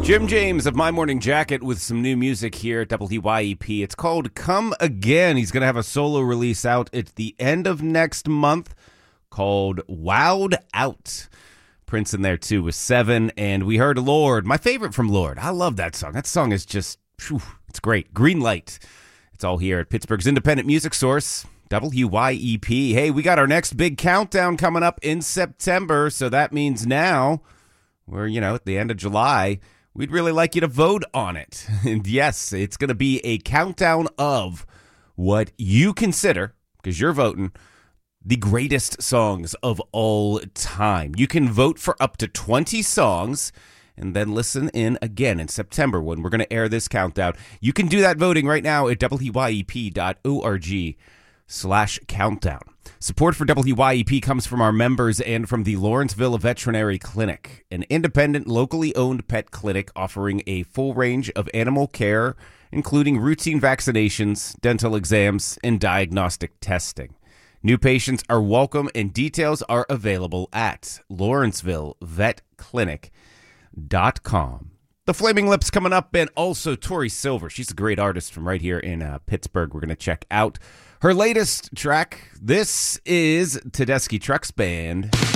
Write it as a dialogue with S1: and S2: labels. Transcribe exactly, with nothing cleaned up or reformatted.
S1: Jim James of My Morning Jacket with some new music here at W Y E P. It's called Come Again. He's going to have a solo release out at the end of next month called Wowed Out. Prince in there too with Seven, and we heard Lord, my favorite from Lord. I love that song. That song is just, whew, it's great. Green Light. It's all here at Pittsburgh's independent music source, W Y E P. Hey, we got our next big countdown coming up in September, so that means now we're, you know, at the end of July. We'd really like you to vote on it. And yes, it's going to be a countdown of what you consider, because you're voting, the greatest songs of all time. You can vote for up to twenty songs and then listen in again in September when we're going to air this countdown. You can do that voting right now at W Y E P dot org slash countdown. Support for W Y E P comes from our members and from the Lawrenceville Veterinary Clinic, an independent, locally owned pet clinic offering a full range of animal care, including routine vaccinations, dental exams, and diagnostic testing. New patients are welcome, and details are available at Lawrenceville Vet Clinic dot com. The Flaming Lips coming up, and also Tori Silver. She's a great artist from right here in uh, Pittsburgh. We're going to check out her latest track. This is Tedeschi Trucks Band.